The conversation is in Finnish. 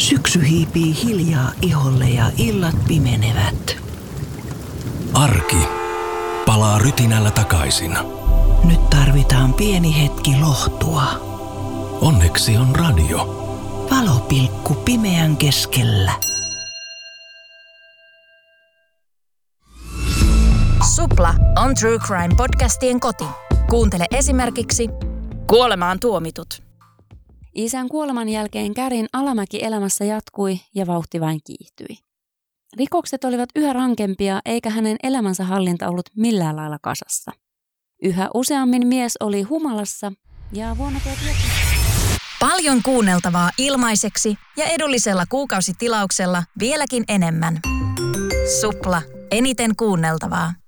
Syksy hiipii hiljaa iholle ja illat pimenevät. Arki palaa rytinällä takaisin. Nyt tarvitaan pieni hetki lohtua. Onneksi on radio. Valopilkku pimeän keskellä. Supla on True Crime-podcastien koti. Kuuntele esimerkiksi Kuolemaan tuomitut. Isän kuoleman jälkeen Kärin alamäki elämässä jatkui ja vauhti vain kiihtyi. Rikokset olivat yhä rankempia eikä hänen elämänsä hallinta ollut millään lailla kasassa. Yhä useammin mies oli humalassa ja vuonna 1900... Paljon kuunneltavaa ilmaiseksi ja edullisella kuukausitilauksella vieläkin enemmän. Supla. Eniten kuunneltavaa.